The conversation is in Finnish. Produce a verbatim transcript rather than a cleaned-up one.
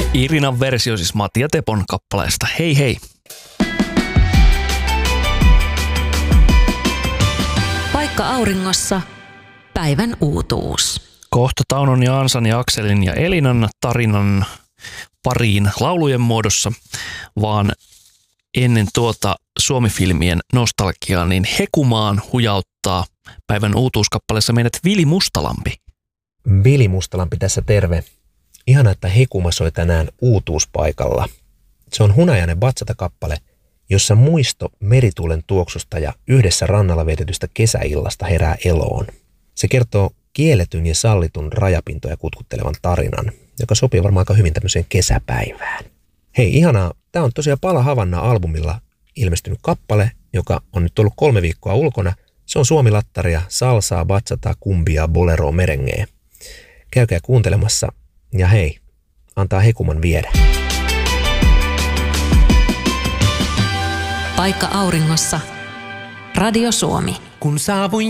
Irinan versio siis Matti ja Tepon kappaleesta Hei hei. Paikka auringossa. Päivän uutuus. Kohta Taunon ja Ansan ja Akselin ja Elinan tarinan pariin laulujen muodossa, vaan ennen tuota Suomi-filmien nostalgiaa, niin Hekumaan hujauttaa päivän uutuuskappaleessa meidät Vili Mustalampi. Vili Mustalampi tässä terve. Ihana, että Hekuma soi tänään uutuuspaikalla. Se on hunajainen batsata-kappale, jossa muisto merituulen tuoksusta ja yhdessä rannalla vietetystä kesäillasta herää eloon. Se kertoo kielletyn ja sallitun rajapintoja kutkuttelevan tarinan, joka sopii varmaan aika hyvin tämmöiseen kesäpäivään. Hei, ihanaa. Tämä on tosiaan Pala Havanna-albumilla ilmestynyt kappale, joka on nyt ollut kolme viikkoa ulkona. Se on suomilattaria, salsaa, bachataa, kumbia, boleroa, merengeä. Käykää kuuntelemassa ja hei, antaa Hekuman viedä. Paikka auringossa. Radio Suomi. Kun saavuin